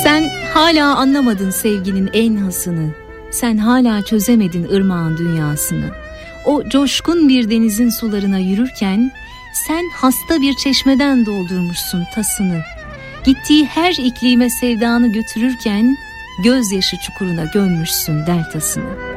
Sen hala anlamadın sevginin en hasını. Sen hala çözemedin ırmağın dünyasını. O coşkun bir denizin sularına yürürken sen hasta bir çeşmeden doldurmuşsun tasını. Gittiği her iklime sevdanı götürürken gözyaşı çukuruna gömmüşsün deltasını.